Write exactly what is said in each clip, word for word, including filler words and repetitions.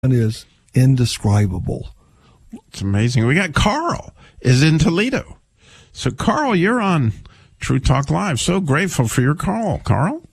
is indescribable. It's amazing. We got Carl is in Toledo. So, Carl, you're on True Talk Live. So grateful for your call, Carl.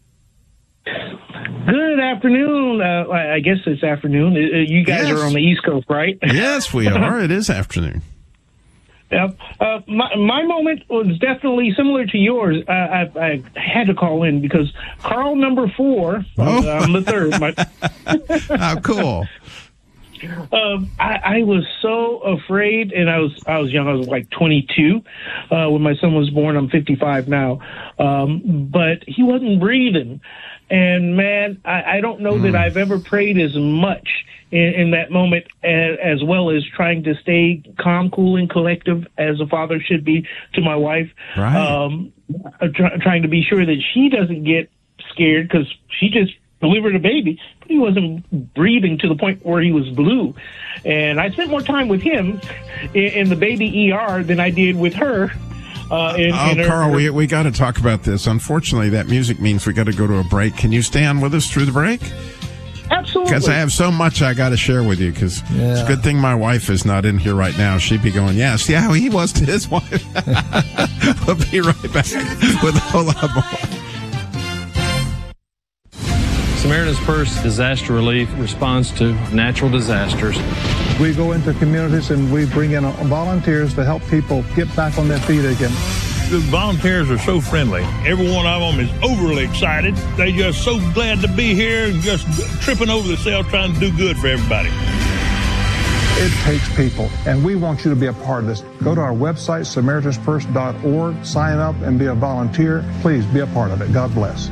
Good afternoon. Uh, I guess it's afternoon. Uh, you guys Yes. are on the East Coast, right? Yes, we are. It is afternoon. Yep. Uh, my, my moment was definitely similar to yours. Uh, I, I had to call in because Carl number four, Oh. uh, I'm the third. My, How cool. Um, I, I was so afraid, and I was I was young. I was like twenty-two uh, when my son was born. I'm fifty-five now, um, but he wasn't breathing. And man, I, I don't know mm. that I've ever prayed as much in, in that moment, as, as well as trying to stay calm, cool, and collective as a father should be to my wife. Right. Um, try, trying to be sure that she doesn't get scared because she just delivered a baby, but he wasn't breathing to the point where he was blue. And I spent more time with him in, in the baby E R than I did with her. Uh, in, oh, in her, Carl, her, we we got to talk about this. Unfortunately, that music means we got to go to a break. Can you stay on with us through the break? Absolutely. Because I have so much I got to share with you. Because Yeah. it's a good thing my wife is not in here right now. She'd be going, "Yeah, see how he was to his wife." We'll be right back with a whole lot more. Samaritan's Purse Disaster Relief responds to natural disasters. We go into communities and we bring in volunteers to help people get back on their feet again. The volunteers are so friendly. Every one of them is overly excited. They just so glad to be here and just tripping over themselves trying to do good for everybody. It takes people, and we want you to be a part of this. Go to our website, Samaritans Purse dot org, sign up and be a volunteer. Please be a part of it. God bless.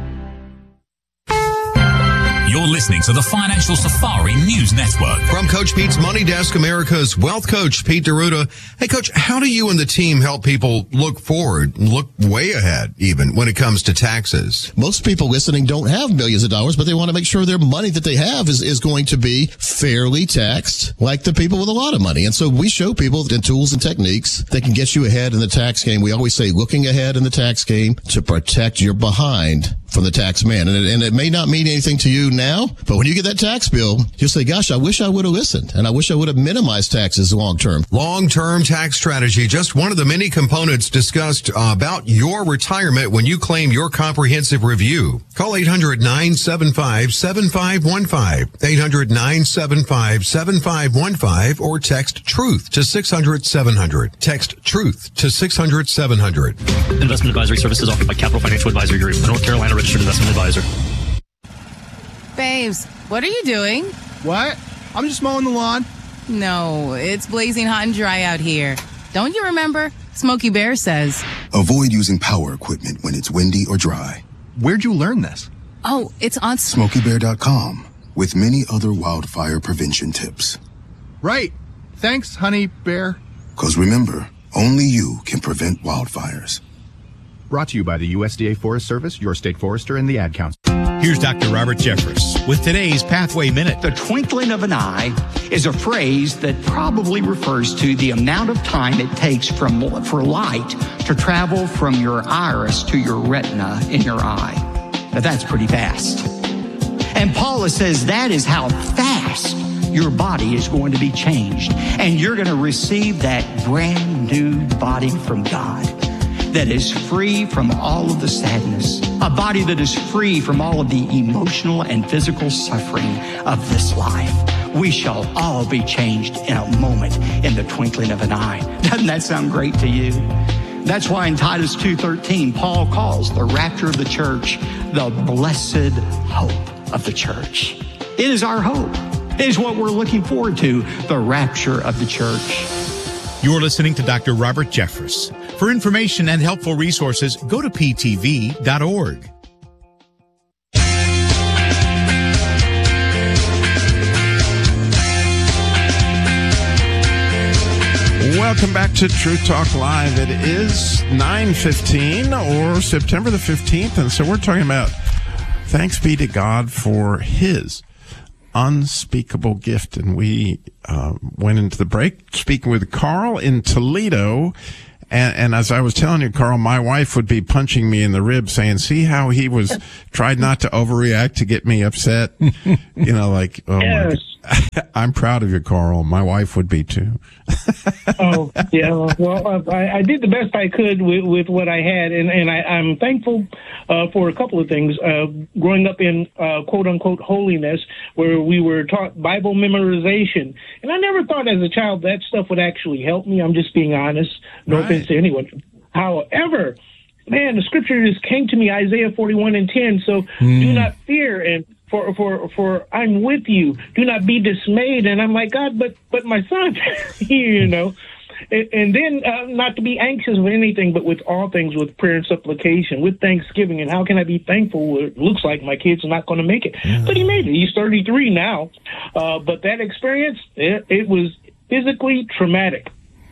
You're listening to the Financial Safari News Network. From Coach Pete's Money Desk, America's wealth coach, Pete D'Arruda. Hey, Coach, how do you and the team help people look forward and look way ahead, even when it comes to taxes? Most people listening don't have millions of dollars, but they want to make sure their money that they have is, is going to be fairly taxed, like the people with a lot of money. And so we show people the tools and techniques that can get you ahead in the tax game. We always say looking ahead in the tax game to protect your behind from the tax man. And it, and it may not mean anything to you now, but when you get that tax bill, you'll say, gosh, I wish I would have listened, and I wish I would have minimized taxes long term. Long-term tax strategy, just one of the many components discussed uh, about your retirement when you claim your comprehensive review. Call eight hundred, nine seven five, seven five one five, eight hundred, nine seven five, seven five one five, or text TRUTH to six hundred, seven hundred. Text TRUTH to six hundred, seven hundred. Investment advisory services offered by Capital Financial Advisory Group, a North Carolina registered investment advisor. Babes, what are you doing? What? I'm just mowing the lawn. No, it's blazing hot and dry out here. Don't you remember? Smokey Bear says. Avoid using power equipment when it's windy or dry. Where'd you learn this? Oh, it's on Smokey Bear dot com with many other wildfire prevention tips. Right. Thanks, honey bear. Because remember, only you can prevent wildfires. Brought to you by the U S D A Forest Service, your state forester, and the Ad Council. Here's Doctor Robert Jeffress with today's Pathway Minute. The twinkling of an eye is a phrase that probably refers to the amount of time it takes from for light to travel from your iris to your retina in your eye. Now that's pretty fast. And Paula says that is how fast your body is going to be changed. And you're going to receive that brand new body from God that is free from all of the sadness, a body that is free from all of the emotional and physical suffering of this life. We shall all be changed in a moment, in the twinkling of an eye. Doesn't that sound great to you? That's why in Titus two thirteen, Paul calls the rapture of the church the blessed hope of the church. It is our hope. It is what we're looking forward to, the rapture of the church. You're listening to Doctor Robert Jeffress. For information and helpful resources, go to P T V dot org. Welcome back to True Talk Live. It is nine fifteen or September the fifteenth, and so we're talking about thanks be to God for his unspeakable gift. And we uh, went into the break speaking with Carl in Toledo. And, and as I was telling you, Carl, my wife would be punching me in the ribs saying, see how he was tried not to overreact to get me upset? You know, like, oh, yes. my, I'm proud of you, Carl. My wife would be too. Oh, yeah. Well, uh, I, I did the best I could with, with what I had, and, and I, I'm thankful uh, for a couple of things. Uh, growing up in uh, quote-unquote holiness, where we were taught Bible memorization, and I never thought as a child that stuff would actually help me. I'm just being honest. No Right. offense to anyone. However, man, the scripture just came to me, Isaiah forty-one and ten, so do not fear, and For, for, for I'm with you. Do not be dismayed. And I'm like, God, but, but my son, you know. And, and then uh, not to be anxious with anything, but with all things, with prayer and supplication, with thanksgiving. And how can I be thankful? It looks like my kid's not going to make it. Yeah. But he made it. He's thirty-three now. Uh, but that experience, it, it was physically traumatic.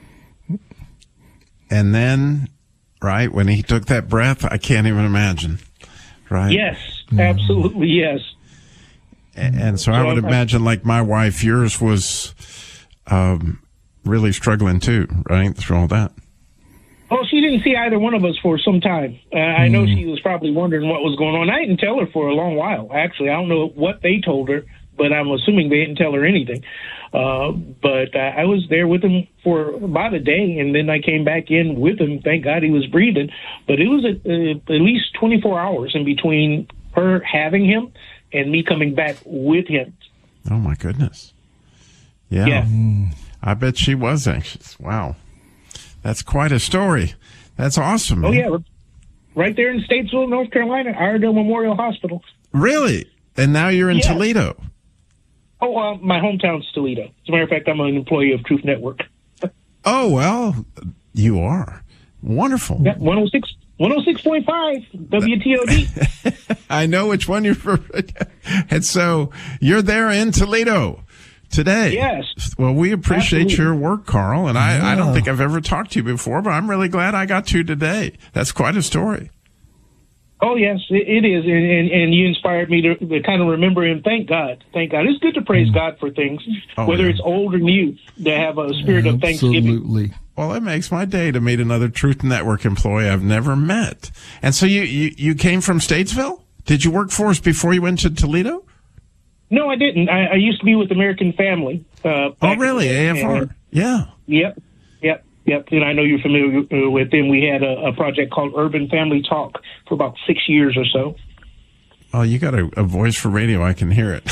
And then, right, when he took that breath, I can't even imagine. Right? Yes, absolutely, yes. And so I would imagine, like my wife, yours was um, really struggling too, right, through all that. Well, she didn't see either one of us for some time. Uh, I know she was probably wondering what was going on. I didn't tell her for a long while, actually. I don't know what they told her, but I'm assuming they didn't tell her anything. Uh, but uh, I was there with him for about a day, and then I came back in with him. Thank God he was breathing. But it was a, uh, at least twenty-four hours in between her having him and me coming back with him. Oh, my goodness. Yeah. yeah. I bet she was anxious. Wow. That's quite a story. That's awesome. Oh, man. yeah. Right there in Statesville, North Carolina, Iredell Memorial Hospital. Really? And now you're in yeah. Toledo? Oh, uh, my hometown's Toledo. As a matter of fact, I'm an employee of Truth Network. Oh, well, you are. Wonderful. Yeah, one oh six one oh six point five W T O D. I know which one you're from. And so you're there in Toledo today. Yes. Well, we appreciate Absolutely. your work, Carl. And I, Yeah. I don't think I've ever talked to you before, but I'm really glad I got to today. That's quite a story. Oh, yes, it, it is. And, and, and you inspired me to, to kind of remember and thank God. Thank God. It's good to praise God for things, Oh, whether yeah. it's old or new, to have a spirit of thanksgiving. Absolutely. Well, it makes my day to meet another Truth Network employee I've never met. And so you, you, you came from Statesville? Did you work for us before you went to Toledo? No, I didn't. I, I used to be with American Family. Uh, Oh, really? A F R? and- Yeah. Yep, yep, yep. And I know you're familiar uh, with them. We had a, a project called Urban Family Talk for about six years or so. Oh, you got a, a voice for radio. I can hear it.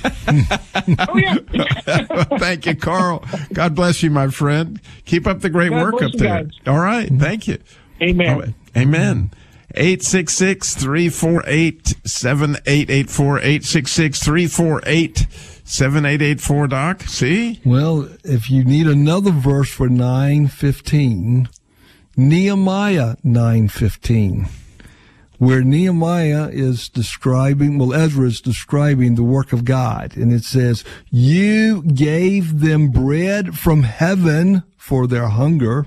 Oh, yeah. Thank you, Carl. God bless you, my friend. Keep up the great God work bless up you there. guys. All right. Thank you. Amen. Oh, amen. eight six six, three four eight, seven eight eight four. eight six six, three four eight, seven eight eight four, Doc. See? Well, if you need another verse for nine fifteen, Nehemiah nine fifteen, where Nehemiah is describing, well, Ezra is describing the work of God. And it says, you gave them bread from heaven for their hunger.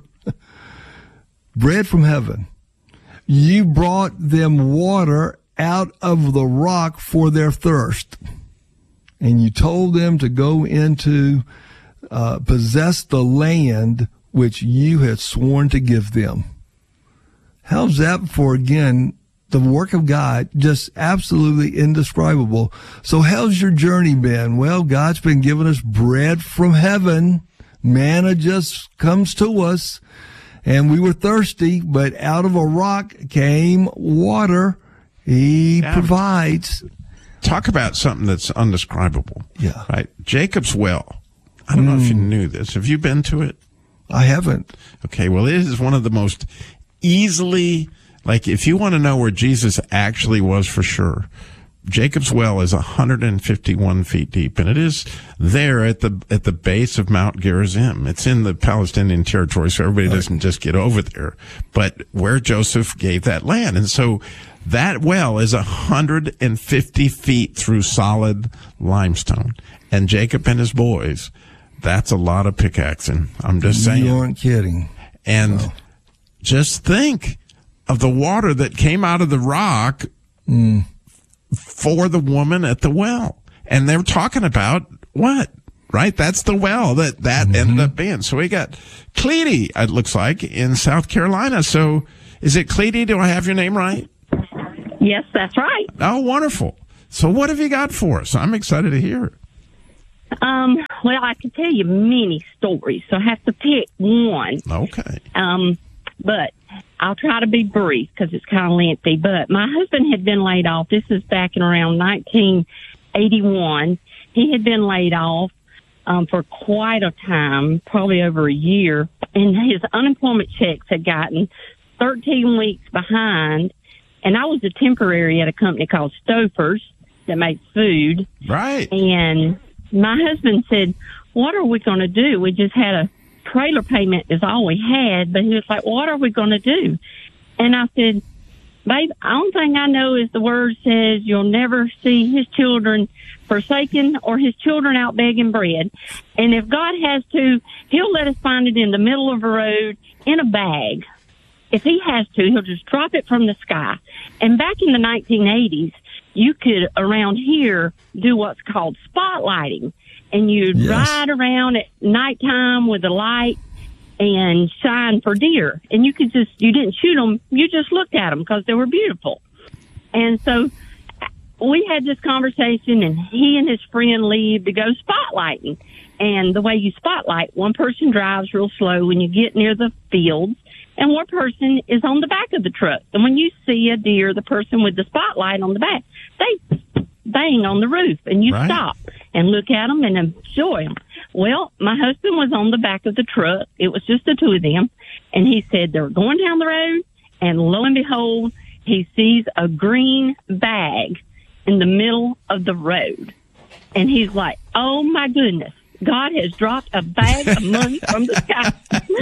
Bread from heaven. You brought them water out of the rock for their thirst. And you told them to go into, uh, possess the land which you had sworn to give them. How's that for, again, the work of God, just absolutely indescribable. So how's your journey been? Well, God's been giving us bread from heaven. Manna just comes to us. And we were thirsty, but out of a rock came water. He Yeah. provides. Talk about something that's undescribable. Yeah. Right. Jacob's Well. I don't know if you knew this. Have you been to it? I haven't. Okay. Well, it is one of the most easily, like, if you want to know where Jesus actually was for sure, Jacob's Well is one hundred fifty-one feet deep, and it is there at the at the base of Mount Gerizim. It's in the Palestinian territory, so everybody doesn't just get over there, but where Joseph gave that land. And so that well is one hundred fifty feet through solid limestone. And Jacob and his boys, that's a lot of pickaxing. I'm just saying. You aren't kidding. And Oh. just think of the water that came out of the rock Mm. for the woman at the well. And they're talking about what? Right? That's the well that that Mm-hmm. ended up being. So we got Cleety, it looks like, in South Carolina. So is it Cleety? Do I have your name right? Yes, that's right. Oh, wonderful. So what have you got for us? I'm excited to hear it. Um, well, I can tell you many stories, so I have to pick one. Okay. Um, but I'll try to be brief because it's kind of lengthy. But my husband had been laid off. This is back in around nineteen eighty-one. He had been laid off um, for quite a time, probably over a year, and his unemployment checks had gotten thirteen weeks behind. And I was a temporary at a company called Stouffer's that makes food. Right. And my husband said, what are we going to do? We just had a trailer payment is all we had, but he was like, what are we going to do? And I said, babe, the only thing I know is the word says you'll never see his children forsaken or his children out begging bread. And if God has to, he'll let us find it in the middle of a road in a bag. If he has to, he'll just drop it from the sky. And back in the nineteen eighties, you could, around here, do what's called spotlighting. And you'd yes. ride around at nighttime with a light and shine for deer. And you could just, you didn't shoot them, you just looked at them because they were beautiful. And so we had this conversation, and he and his friend leave to go spotlighting. And the way you spotlight, one person drives real slow when you get near the fields, and one person is on the back of the truck. And when you see a deer, the person with the spotlight on the back, they bang on the roof, and you right. stop and look at them and enjoy them. Well, my husband was on the back of the truck. It was just the two of them. And he said they were going down the road, and lo and behold, he sees a green bag in the middle of the road. And he's like, oh, my goodness, God has dropped a bag of money from the sky.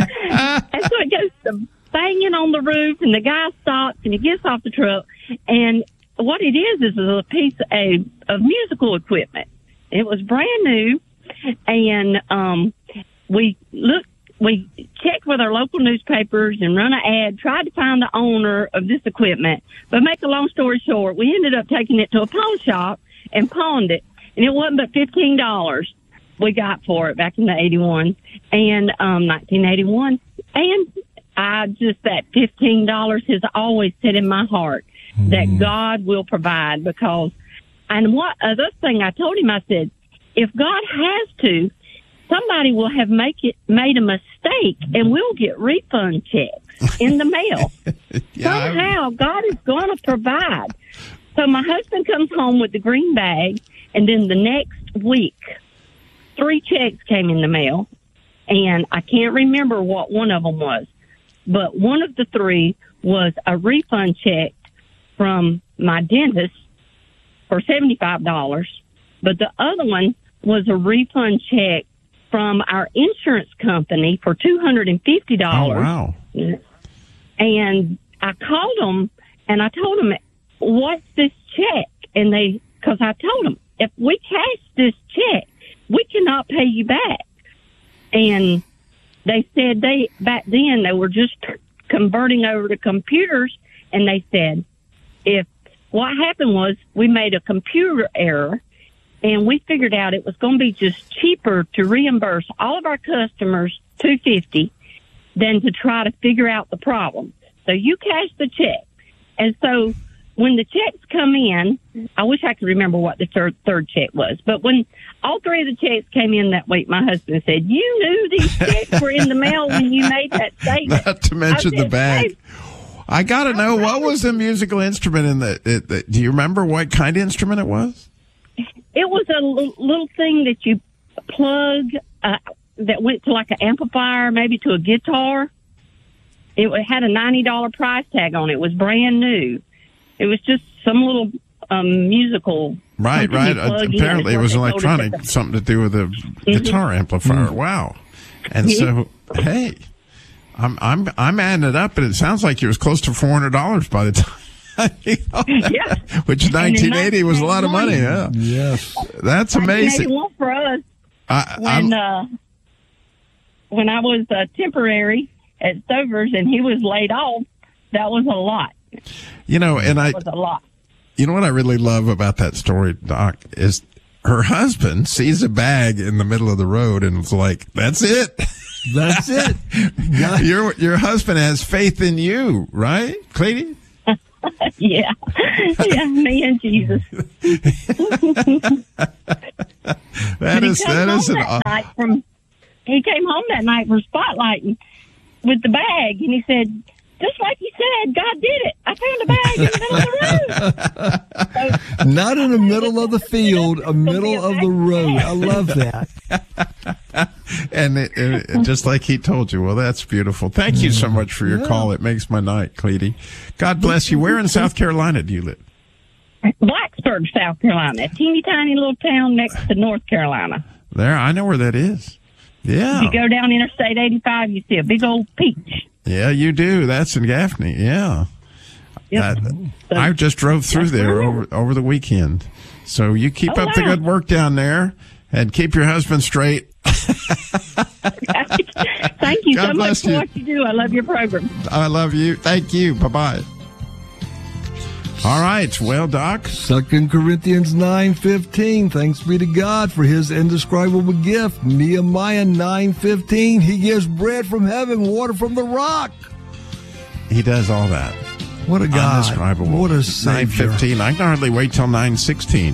And so it goes to banging on the roof, and the guy stops, and he gets off the truck. And what it is is a piece of, of musical equipment. It was brand new, and um, we looked, we checked with our local newspapers and run an ad, tried to find the owner of this equipment. But make a long story short, we ended up taking it to a pawn shop and pawned it, and it wasn't but fifteen dollars we got for it back in the eighty-one and um, nineteen eighty-one. And I just, that fifteen dollars has always set in my heart mm. that God will provide, because, and what other thing I told him, I said, if God has to, somebody will have make it made a mistake, and we'll get refund checks in the mail. yeah, Somehow God is going to provide. So my husband comes home with the green bag, and then the next week, three checks came in the mail, and I can't remember what one of them was, but one of the three was a refund check from my dentist for seventy-five dollars, but the other one was a refund check from our insurance company for two hundred fifty dollars. Oh, wow. And I called them, and I told them, what's this check? And they, because I told them, if we cash this check, we cannot pay you back. And they said they, back then, they were just converting over to computers, and they said, if what happened was we made a computer error, and we figured out it was going to be just cheaper to reimburse all of our customers two hundred fifty dollars than to try to figure out the problem. So you cash the check. And so when the checks come in, I wish I could remember what the third, third check was, but when all three of the checks came in that week, my husband said, you knew these checks were in the mail when you made that statement. Not to mention said, the bag. Hey, I got to know, what was the musical instrument in the, it, the, do you remember what kind of instrument it was? It was a l- little thing that you plug uh, that went to like an amplifier, maybe to a guitar. It had a ninety dollars price tag on it. It was brand new. It was just some little um, musical. Right, right. Uh, apparently it was electronic, something to do with a mm-hmm. guitar amplifier. Mm-hmm. Wow. And so, hey, I'm I'm I'm adding it up, and it sounds like it was close to four hundred dollars by the time. yeah. Which nineteen eighty was a lot of money. Yeah. Yes. That's amazing. nineteen eighty-one for us. I, when uh, when I was uh, temporary at Stover's and he was laid off, that was a lot. You know, and that I was a lot. You know what I really love about that story, Doc, is her husband sees a bag in the middle of the road and it's like, that's it. That's it. Yeah. Your your husband has faith in you, right, Cleety? yeah. Yeah, me and Jesus. That is that is an. That night from, he came home that night for spotlighting with the bag, and he said, just like you said, God did it. I found a bag in the middle of the road. So, not in the middle of the field, a middle of the road. I love that. and it, it, just like he told you. Well, that's beautiful. Thank you so much for your yeah. call. It makes my night, Cleety. God bless you. Where in South Carolina do you live? Blacksburg, South Carolina, a teeny tiny little town next to North Carolina. There, I know where that is. Yeah. If you go down Interstate eighty-five, you see a big old peach. Yeah, you do. That's in Gaffney. Yeah. Yep. Uh, I just drove through there over over the weekend. So you keep oh, up wow. the good work down there and keep your husband straight. Thank you God so much for you. what you do. I love your program. I love you. Thank you. Bye-bye. All right. Well, Doc. Second Corinthians nine fifteen. Thanks be to God for his indescribable gift. Nehemiah nine fifteen. He gives bread from heaven, water from the rock. He does all that. What a God. Indescribable. What a Savior. nine fifteen. I can hardly wait till nine sixteen.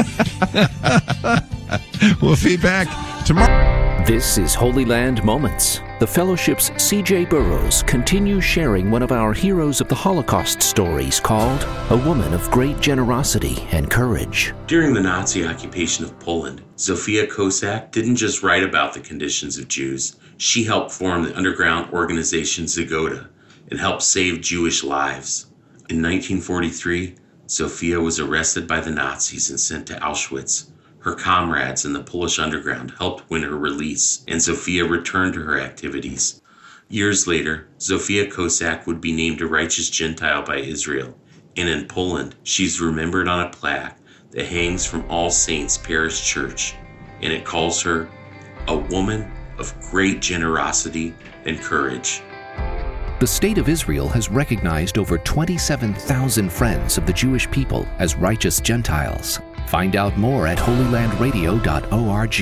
We'll be back tomorrow. This is Holy Land Moments. The Fellowship's C J Burrows continues sharing one of our Heroes of the Holocaust stories called A Woman of Great Generosity and Courage. During the Nazi occupation of Poland, Zofia Kosak didn't just write about the conditions of Jews. She helped form the underground organization Zagoda and helped save Jewish lives. In nineteen forty-three, Zofia was arrested by the Nazis and sent to Auschwitz. Her comrades in the Polish underground helped win her release, and Zofia returned to her activities. Years later, Zofia Kosak would be named a righteous Gentile by Israel, and in Poland, she's remembered on a plaque that hangs from All Saints Parish Church, and it calls her a woman of great generosity and courage. The State of Israel has recognized over twenty-seven thousand friends of the Jewish people as righteous Gentiles. Find out more at holy land radio dot org.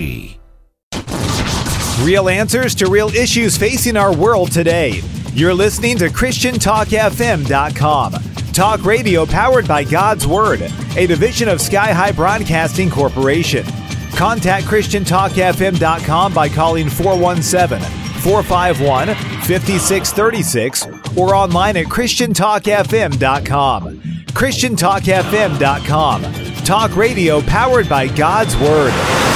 Real answers to real issues facing our world today. You're listening to Christian Talk F M dot com. Talk radio powered by God's Word, a division of Sky High Broadcasting Corporation. Contact Christian Talk F M dot com by calling four one seven, four five one, five six three six or online at Christian Talk F M dot com. Christian Talk F M dot com. Talk radio powered by God's Word.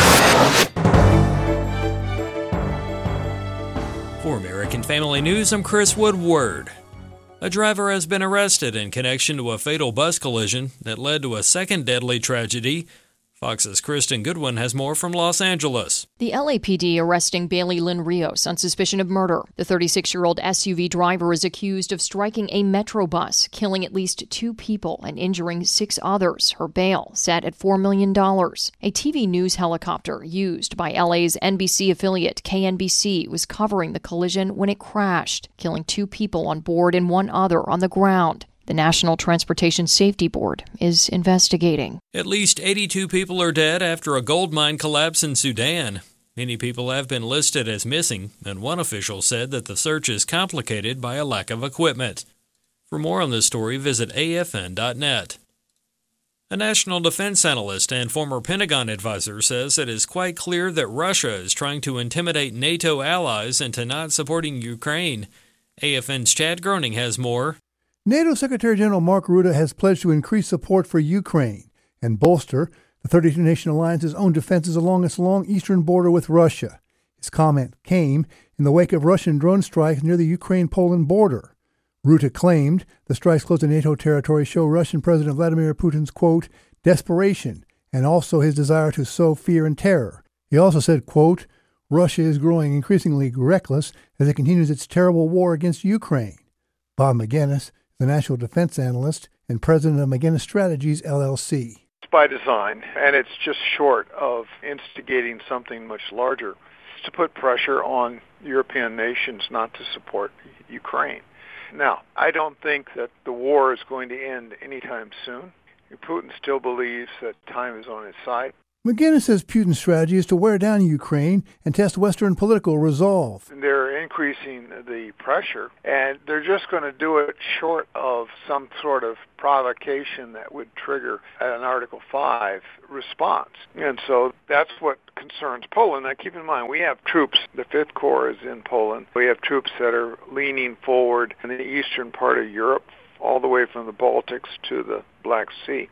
For American Family News, I'm Chris Woodward. A driver has been arrested in connection to a fatal bus collision that led to a second deadly tragedy. Fox's Kristen Goodwin has more from Los Angeles. The L A P D arresting Bailey Lynn Rios on suspicion of murder. The thirty-six-year-old S U V driver is accused of striking a Metro bus, killing at least two people and injuring six others. Her bail set at four million dollars. A T V news helicopter used by L A's N B C affiliate K N B C was covering the collision when it crashed, killing two people on board and one other on the ground. The National Transportation Safety Board is investigating. At least eighty-two people are dead after a gold mine collapse in Sudan. Many people have been listed as missing, and one official said that the search is complicated by a lack of equipment. For more on this story, visit A F N dot net. A national defense analyst and former Pentagon advisor says it is quite clear that Russia is trying to intimidate NATO allies into not supporting Ukraine. A F N's Chad Groening has more. NATO Secretary General Mark Rutte has pledged to increase support for Ukraine and bolster the thirty-two nation alliance's own defenses along its long eastern border with Russia. His comment came in the wake of Russian drone strikes near the Ukraine-Poland border. Rutte claimed the strikes close to NATO territory show Russian President Vladimir Putin's, quote, desperation and also his desire to sow fear and terror. He also said, quote, Russia is growing increasingly reckless as it continues its terrible war against Ukraine. Bob McGinnis, the national defense analyst and president of McGinnis Strategies, L L C. It's by design, and it's just short of instigating something much larger. It's to put pressure on European nations not to support Ukraine. Now, I don't think that the war is going to end anytime soon. Putin still believes that time is on his side. McGinnis says Putin's strategy is to wear down Ukraine and test Western political resolve. They're increasing the pressure, and they're just going to do it short of some sort of provocation that would trigger an Article five response. And so that's what concerns Poland. Now, keep in mind, we have troops. The Fifth Corps is in Poland. We have troops that are leaning forward in the eastern part of Europe, all the way from the Baltics to the Black Sea.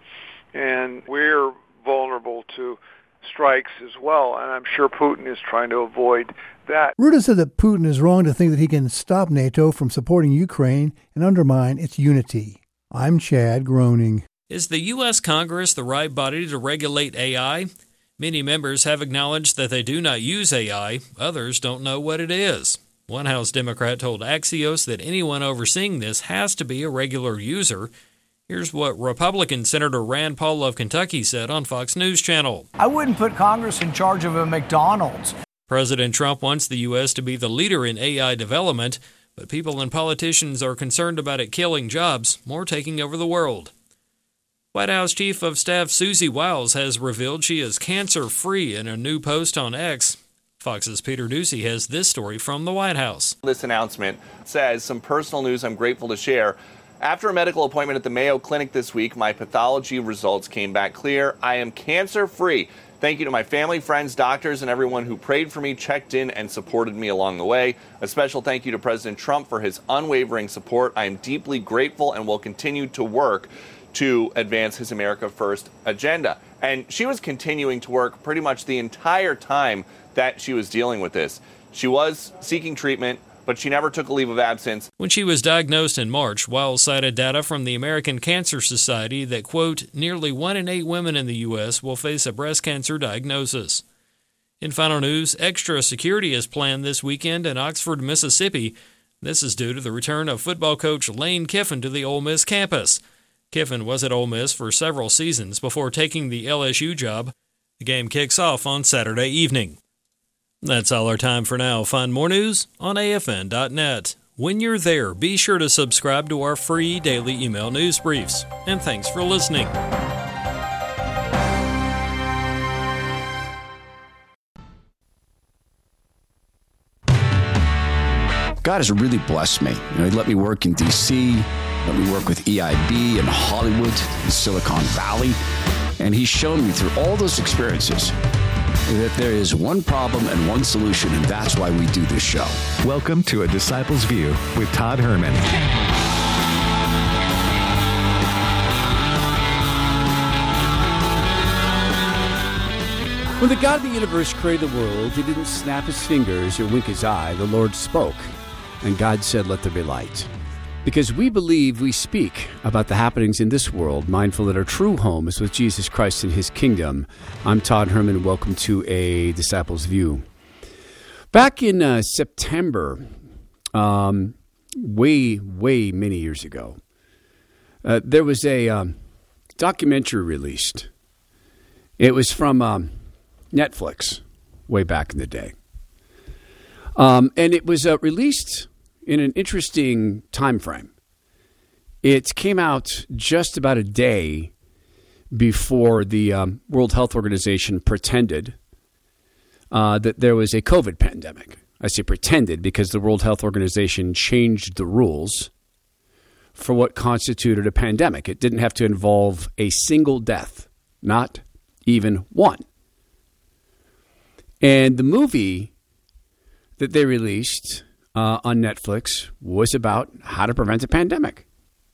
And we're vulnerable to strikes as well, and I'm sure Putin is trying to avoid that. Ruda said that Putin is wrong to think that he can stop NATO from supporting Ukraine and undermine its unity. I'm Chad Groening. Is the U S Congress the right body to regulate A I? Many members have acknowledged that they do not use A I. Others don't know what it is. One House Democrat told Axios that anyone overseeing this has to be a regular user. Here's what Republican Senator Rand Paul of Kentucky said on Fox News Channel. I wouldn't put Congress in charge of a McDonald's. President Trump wants the U S to be the leader in A I development, but people and politicians are concerned about it killing jobs, more taking over the world. White House Chief of Staff Susie Wiles has revealed she is cancer-free in a new post on X. Fox's Peter Ducey has this story from the White House. This announcement says some personal news I'm grateful to share. After a medical appointment at the Mayo Clinic this week, my pathology results came back clear. I am cancer-free. Thank you to my family, friends, doctors, and everyone who prayed for me, checked in, and supported me along the way. A special thank you to President Trump for his unwavering support. I am deeply grateful and will continue to work to advance his America First agenda. And she was continuing to work pretty much the entire time that she was dealing with this. She was seeking treatment, but she never took a leave of absence. When she was diagnosed in March, Wiles cited data from the American Cancer Society that, quote, nearly one in eight women in the U S will face a breast cancer diagnosis. In final news, extra security is planned this weekend in Oxford, Mississippi. This is due to the return of football coach Lane Kiffin to the Ole Miss campus. Kiffin was at Ole Miss for several seasons before taking the L S U job. The game kicks off on Saturday evening. That's all our time for now. Find more news on A F N dot net. When you're there, be sure to subscribe to our free daily email news briefs. And thanks for listening. God has really blessed me. You know, he let me work in D C, let me work with E I B in Hollywood, in Silicon Valley, and he's shown me through all those experiences that there is one problem and one solution, and that's why we do this show. Welcome to A Disciple's View with Todd Herman. When the God of the universe created the world, he didn't snap his fingers or wink his eye. The Lord spoke, and God said, "Let there be light." Because we believe we speak about the happenings in this world, mindful that our true home is with Jesus Christ and his kingdom. I'm Todd Herman. Welcome to A Disciple's View. Back in uh, September, um, way, way many years ago, uh, there was a um, documentary released. It was from um, Netflix way back in the day. Um, and it was uh, released in an interesting time frame. It came out just about a day before the um, World Health Organization pretended uh, that there was a COVID pandemic. I say pretended because the World Health Organization changed the rules for what constituted a pandemic. It didn't have to involve a single death, not even one. And the movie that they released Uh, on Netflix was about how to prevent a pandemic.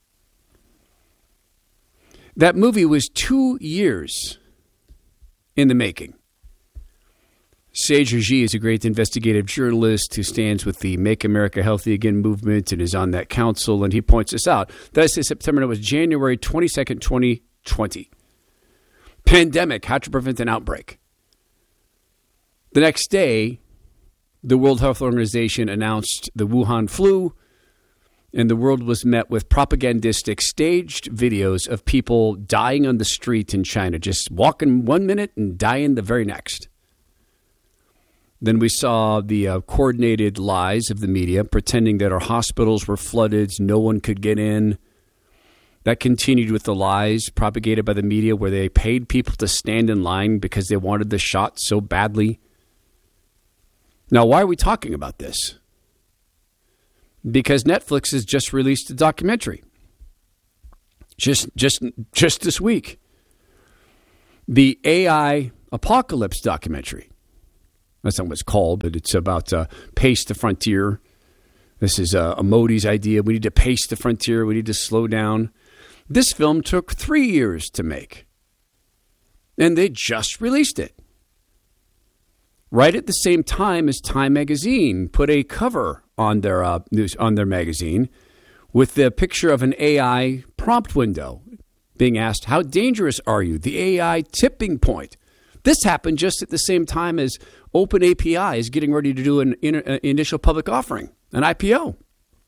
That movie was two years in the making. Sage Raji is a great investigative journalist who stands with the Make America Healthy Again movement and is on that council, and he points this out. That is September, it was January twenty-second, twenty twenty. Pandemic, how to prevent an outbreak. The next day, the World Health Organization announced the Wuhan flu, and the world was met with propagandistic staged videos of people dying on the street in China, just walking one minute and dying the very next. Then we saw the uh, coordinated lies of the media, pretending that our hospitals were flooded, no one could get in, That continued with the lies propagated by the media where they paid people to stand in line because they wanted the shot so badly. Now, why are we talking about this? Because Netflix has just released a documentary. Just, just, just this week. The A I Apocalypse documentary. That's not what it's called, but it's about uh, Pace the Frontier. This is uh, a Modi's idea. We need to pace the frontier. We need to slow down. This film took three years to make. And they just released it. Right at the same time as Time Magazine put a cover on their uh, news on their magazine with the picture of an A I prompt window being asked, how dangerous are you? The A I tipping point. This happened just at the same time as OpenAPI is getting ready to do an in- initial public offering, an I P O.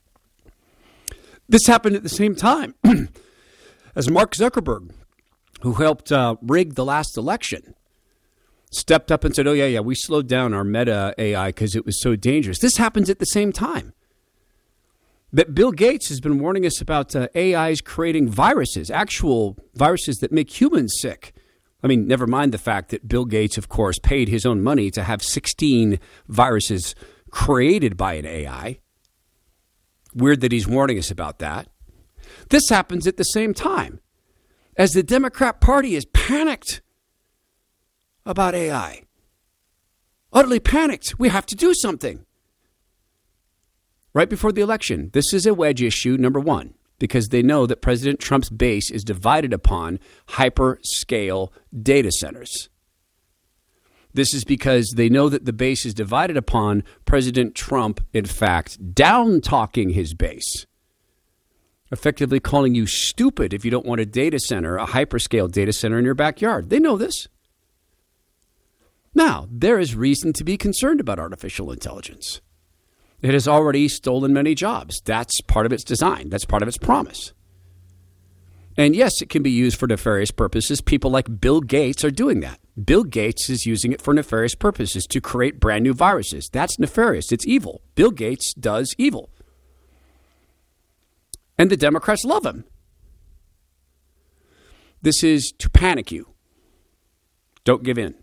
This happened at the same time as Mark Zuckerberg, who helped uh, rig the last election, stepped up and said, oh, yeah, yeah, we slowed down our Meta A I because it was so dangerous. This happens at the same time that Bill Gates has been warning us about uh, A Is creating viruses, actual viruses that make humans sick. I mean, never mind the fact that Bill Gates, of course, paid his own money to have sixteen viruses created by an A I. Weird that he's warning us about that. This happens at the same time as the Democrat Party is panicked about A I. Utterly panicked. We have to do something. Right before the election, this is a wedge issue, number one, because they know that President Trump's base is divided upon hyperscale data centers. This is because they know that the base is divided upon President Trump, in fact, down-talking his base, effectively calling you stupid if you don't want a data center, a hyperscale data center in your backyard. They know this. Now, there is reason to be concerned about artificial intelligence. It has already stolen many jobs. That's part of its design. That's part of its promise. And yes, it can be used for nefarious purposes. People like Bill Gates are doing that. Bill Gates is using it for nefarious purposes to create brand new viruses. That's nefarious. It's evil. Bill Gates does evil. And the Democrats love him. This is to panic you. Don't give in.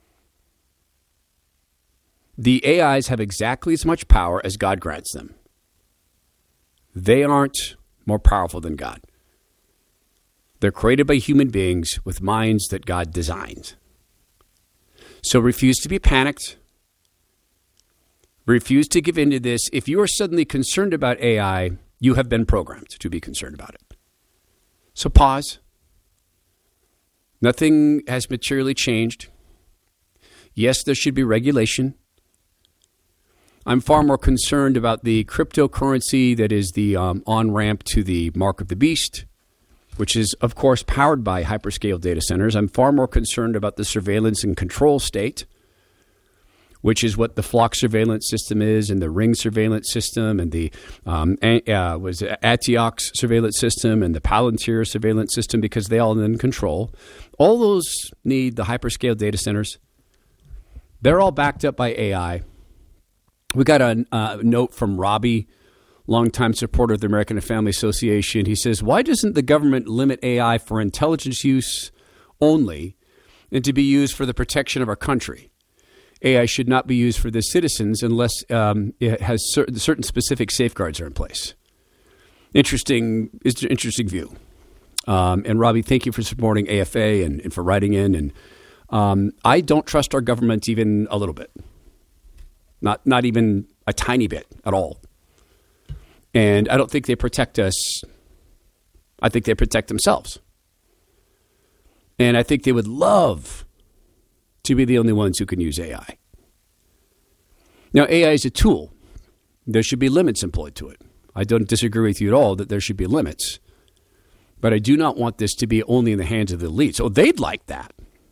The A Is have exactly as much power as God grants them. They aren't more powerful than God. They're created by human beings with minds that God designed. So refuse to be panicked. Refuse to give in to this. If you are suddenly concerned about A I, you have been programmed to be concerned about it. So pause. Nothing has materially changed. Yes, there should be regulation. I'm far more concerned about the cryptocurrency that is the um, on-ramp to the mark of the beast, which is, of course, powered by hyperscale data centers. I'm far more concerned about the surveillance and control state, which is what the Flock surveillance system is, and the Ring surveillance system, and the um, uh, was it Antioch surveillance system, and the Palantir surveillance system, because they all then control. All those need the hyperscale data centers. They're all backed up by A I. We got a uh, note from Robbie, longtime supporter of the American Family Association. He says, why doesn't the government limit A I for intelligence use only and to be used for the protection of our country? A I should not be used for the citizens unless um, it has certain, certain specific safeguards are in place. Interesting, interesting view. Um, and Robbie, thank you for supporting A F A and, and for writing in. And um, I don't trust our government even a little bit. Not not even a tiny bit at all. And I don't think they protect us. I think they protect themselves. And I think they would love to be the only ones who can use A I. Now, A I is a tool. There should be limits employed to it. I don't disagree with you at all that there should be limits. But I do not want this to be only in the hands of the elite. So they'd like that.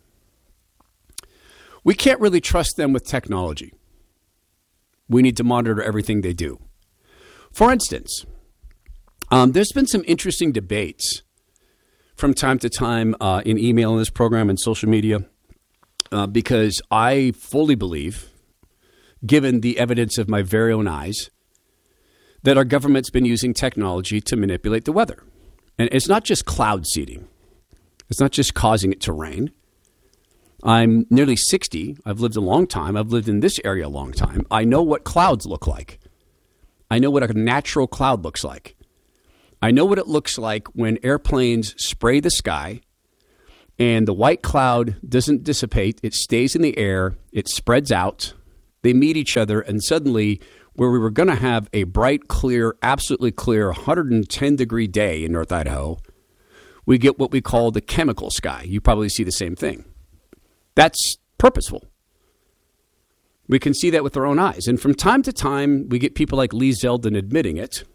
We can't really trust them with technology. We need to monitor everything they do. For instance, um, there's been some interesting debates from time to time uh, in email in this program and social media uh, because I fully believe, given the evidence of my very own eyes, that our government's been using technology to manipulate the weather. And it's not just cloud seeding. It's not just causing it to rain. I'm nearly sixty. I've lived a long time. I've lived in this area a long time. I know what clouds look like. I know what a natural cloud looks like. I know what it looks like when airplanes spray the sky and the white cloud doesn't dissipate. It stays in the air. It spreads out. They meet each other, and suddenly, where we were going to have a bright, clear, absolutely clear one hundred ten degree day in North Idaho, we get what we call the chemical sky. You probably see the same thing. That's purposeful. We can see that with our own eyes. And from time to time, we get people like Lee Zeldin admitting it.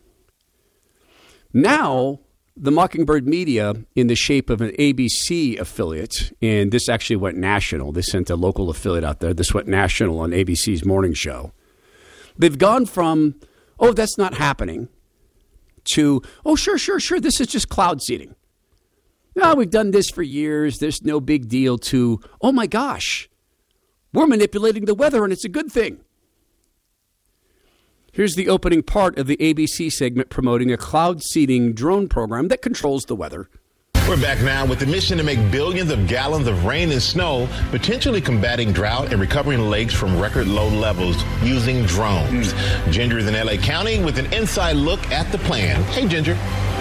Now, the Mockingbird Media, in the shape of an A B C affiliate, and this actually went national. They sent a local affiliate out there. This went national on A B C's morning show. They've gone from, oh, that's not happening, to, oh, sure, sure, sure, this is just cloud seeding. No, we've done this for years. There's no big deal, to, oh, my gosh, we're manipulating the weather, and it's a good thing. Here's the opening part of the A B C segment promoting a cloud seeding drone program that controls the weather. We're back now with the mission to make billions of gallons of rain and snow, potentially combating drought and recovering lakes from record low levels using drones. Mm. Ginger is in L A County with an inside look at the plan. Hey, Ginger.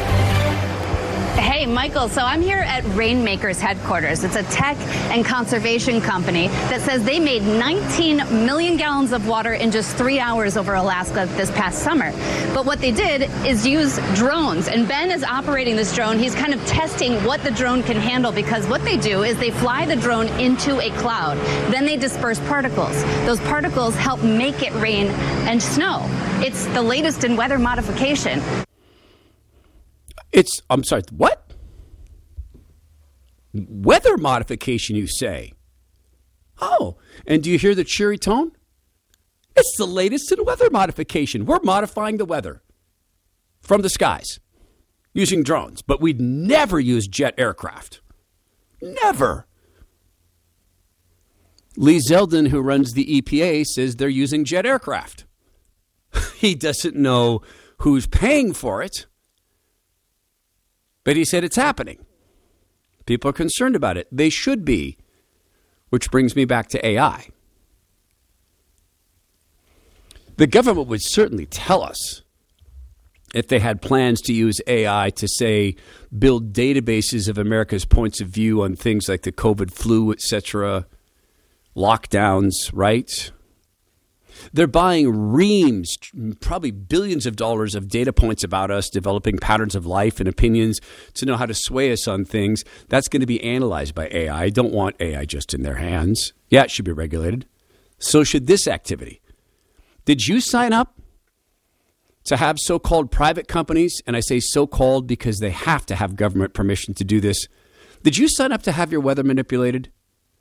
Hey, Michael. So I'm here at Rainmaker's headquarters. It's a tech and conservation company that says they made nineteen million gallons of water in just three hours over Alaska this past summer. But what they did is use drones. And Ben is operating this drone. He's kind of testing what the drone can handle, because what they do is they fly the drone into a cloud. Then they disperse particles. Those particles help make it rain and snow. It's the latest in weather modification. It's, I'm sorry, what? Weather modification, you say? Oh, and do you hear the cheery tone? It's the latest in weather modification. We're modifying the weather from the skies using drones, but we'd never use jet aircraft. Never. Lee Zeldin, who runs the E P A, says they're using jet aircraft. He doesn't know who's paying for it. But he said it's happening. People are concerned about it. They should be. Which brings me back to A I. The government would certainly tell us if they had plans to use A I to, say, build databases of America's points of view on things like the COVID flu, et cetera, lockdowns, right? They're buying reams, probably billions of dollars of data points about us, developing patterns of life and opinions to know how to sway us on things. That's going to be analyzed by A I. I don't want A I just in their hands. Yeah, it should be regulated. So should this activity. Did you sign up to have so-called private companies? And I say so-called because they have to have government permission to do this. Did you sign up to have your weather manipulated?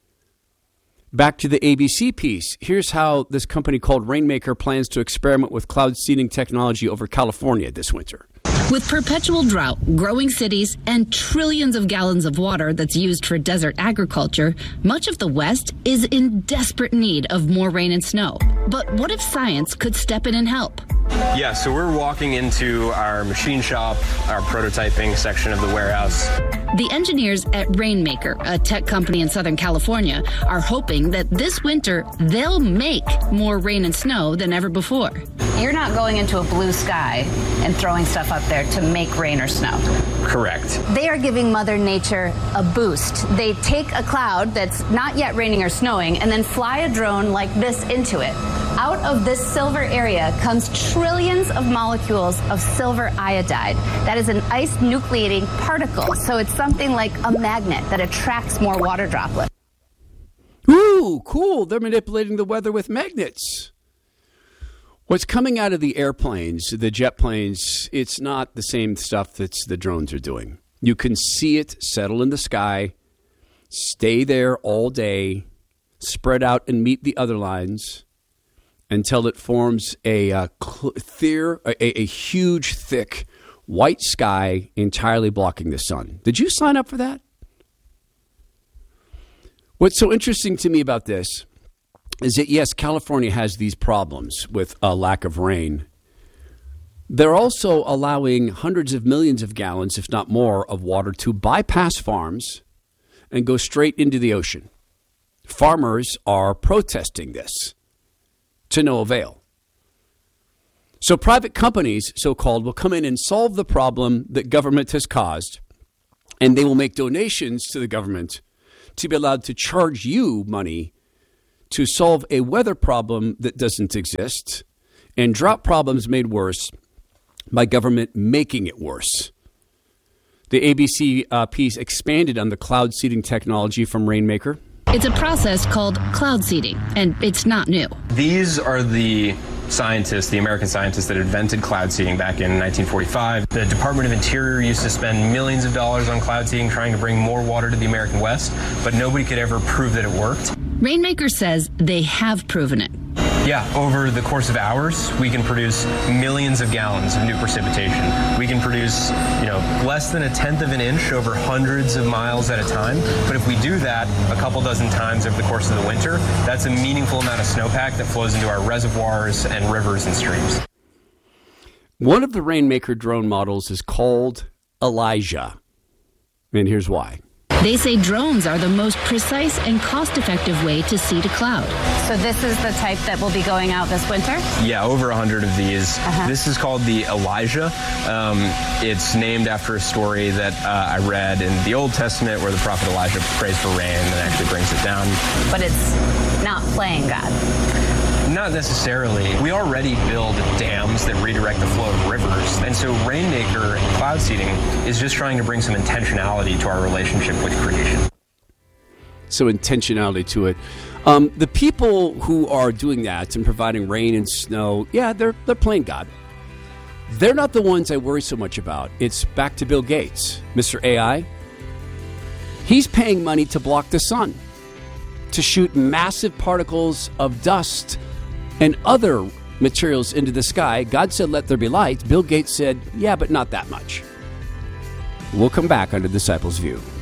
Back to the A B C piece. Here's how this company called Rainmaker plans to experiment with cloud seeding technology over California this winter. With perpetual drought, growing cities, and trillions of gallons of water that's used for desert agriculture, much of the West is in desperate need of more rain and snow. But what if science could step in and help? Yeah, so we're walking into our machine shop, our prototyping section of the warehouse. The engineers at Rainmaker, a tech company in Southern California, are hoping that this winter they'll make more rain and snow than ever before. You're not going into a blue sky and throwing stuff up there to make rain or snow. Correct. They are giving Mother Nature a boost. They take a cloud that's not yet raining or snowing and then fly a drone like this into it. Out of this silver area comes trillions of molecules of silver iodide. That is an ice nucleating particle, so it's something like a magnet that attracts more water droplets. Ooh, cool. They're manipulating the weather with magnets. What's coming out of the airplanes, the jet planes, it's not the same stuff that the drones are doing. You can see it settle in the sky, stay there all day, spread out and meet the other lines until it forms a, uh, clear, a, a huge, thick, white sky entirely blocking the sun. Did you sign up for that? What's so interesting to me about this is that, yes, California has these problems with a lack of rain. They're also allowing hundreds of millions of gallons, if not more, of water to bypass farms and go straight into the ocean. Farmers are protesting this to no avail. So private companies, so-called, will come in and solve the problem that government has caused, and they will make donations to the government to be allowed to charge you money to solve a weather problem that doesn't exist and drought problems made worse by government making it worse. The A B C uh, piece expanded on the cloud seeding technology from Rainmaker. It's a process called cloud seeding, and it's not new. These are the scientists, the American scientists that invented cloud seeding back in nineteen forty-five. The Department of Interior used to spend millions of dollars on cloud seeding trying to bring more water to the American West, but nobody could ever prove that it worked. Rainmaker says they have proven it. Yeah, over the course of hours, we can produce millions of gallons of new precipitation. We can produce, you know, less than a tenth of an inch over hundreds of miles at a time. But if we do that a couple dozen times over the course of the winter, that's a meaningful amount of snowpack that flows into our reservoirs and rivers and streams. One of the Rainmaker drone models is called Elijah. And here's why. They say drones are the most precise and cost-effective way to seed a cloud. So this is the type that will be going out this winter? Yeah, over a hundred of these. Uh-huh. This is called the Elijah. Um, it's named after a story that uh, I read in the Old Testament where the prophet Elijah prays for rain and actually brings it down. But it's not playing God. Not necessarily. We already build dams that redirect the flow of rivers. And so Rainmaker and cloud seeding is just trying to bring some intentionality to our relationship with creation. So intentionality to it. Um, the people who are doing that and providing rain and snow, yeah, they're they're playing God. They're not the ones I worry so much about. It's back to Bill Gates, Mister A I. He's paying money to block the sun, to shoot massive particles of dust and other materials into the sky. God said, let there be light. Bill Gates said, yeah, but not that much. We'll come back on The Disciples' View.